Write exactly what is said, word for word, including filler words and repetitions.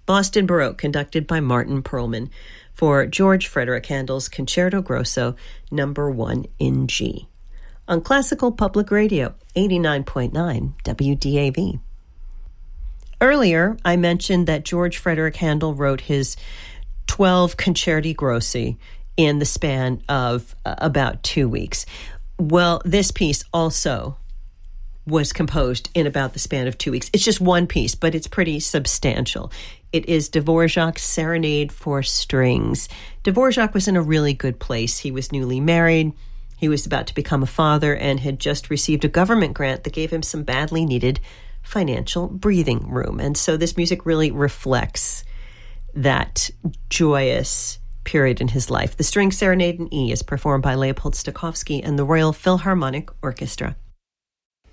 Boston Baroque, conducted by Martin Perlman, for George Frederick Handel's Concerto Grosso number one in G. On Classical Public Radio, eighty-nine point nine W D A V. Earlier, I mentioned that George Frederick Handel wrote his twelve Concerti Grossi in the span of uh, about two weeks. Well, this piece also was composed in about the span of two weeks. It's just one piece, but it's pretty substantial. It is Dvorak's Serenade for Strings. Dvorak was in a really good place. He was newly married. He was about to become a father and had just received a government grant that gave him some badly needed financial breathing room. And so this music really reflects that joyous period in his life. The String Serenade in E is performed by Leopold Stokowski and the Royal Philharmonic Orchestra.